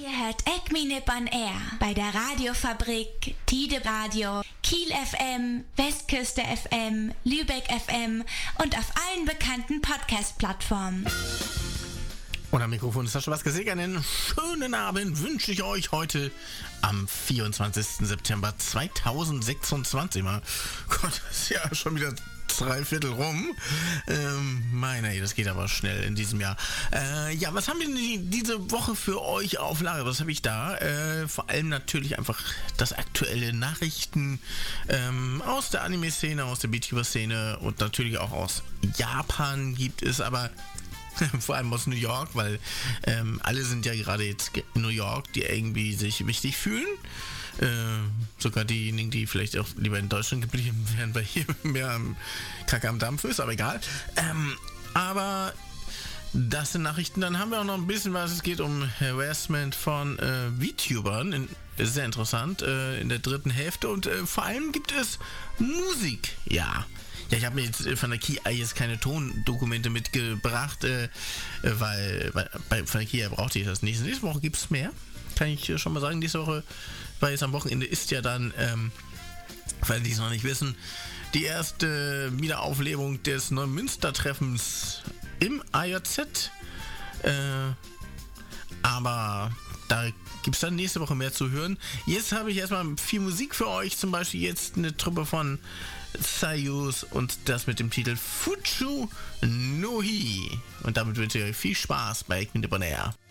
Ihr hört Eckminip on Air bei der Radiofabrik, Tide Radio, Kiel FM, Westküste FM, Lübeck FM und auf allen bekannten Podcast-Plattformen. Und am Mikrofon ist Sascha Waske. Einen schönen Abend wünsche ich euch heute am 24. September 2026. Mal Gott, das ist ja schon wieder 3/4 rum. Das geht aber schnell in diesem Jahr. Was haben wir denn diese Woche für euch auf Lager? Was habe ich da? Vor allem natürlich einfach das aktuelle Nachrichten aus der Anime-Szene, aus der VTuber-Szene und natürlich auch aus Japan gibt es, aber vor allem aus New York, weil alle sind ja gerade jetzt in New York, die irgendwie sich wichtig fühlen. Sogar diejenigen, die vielleicht auch lieber in Deutschland geblieben wären, weil hier mehr Kacke am Dampf ist, aber egal. Aber das sind Nachrichten. Dann haben wir auch noch ein bisschen was. Es geht um Harassment von VTubern. Sehr interessant. In der dritten Hälfte. Und vor allem gibt es Musik. Ja, ich habe mir jetzt von der Kia jetzt keine Tondokumente mitgebracht, weil von der Kia brauchte ich das nicht. Nächste Woche gibt es mehr. Kann ich schon mal sagen. Nächste Woche, weil jetzt am Wochenende ist ja dann, weil die es noch nicht wissen, die erste Wiederauflebung des Neumünster-Treffens im AJZ. Aber da gibt es dann nächste Woche mehr zu hören. Jetzt habe ich erstmal viel Musik für euch. Zum Beispiel jetzt eine Truppe von Sayus und das mit dem Titel Fuchu no Hi. Und damit wünsche ich euch viel Spaß bei Eckminip on Air.